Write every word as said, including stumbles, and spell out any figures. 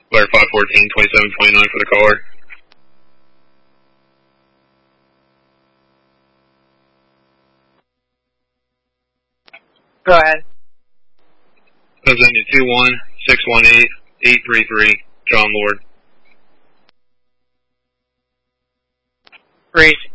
Blair five fourteen, twenty-seven twenty-nine for the caller. Go ahead. Pennsylvania two one, six one eight, eight three three, John Lord. Reese.